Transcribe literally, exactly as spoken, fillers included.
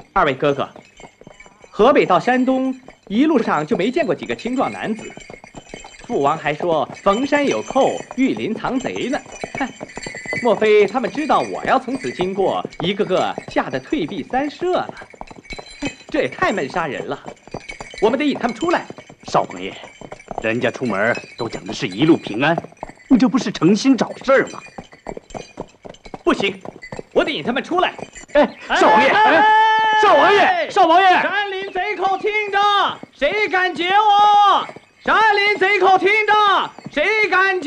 二位哥哥，河北到山东一路上就没见过几个青壮男子。父王还说逢山有寇，玉林藏贼呢。哼，莫非他们知道我要从此经过，一个个吓得退避三舍了？这也太闷杀人了！我们得引他们出来。 少王爷，人家出门都讲的是一路平安，你这不是诚心找事儿吗？ 不行，我得引他们出来。 哎，少王爷，哎，少王爷，少王爷！ 山林贼寇听着，谁敢劫我？山林贼寇听着，谁敢劫？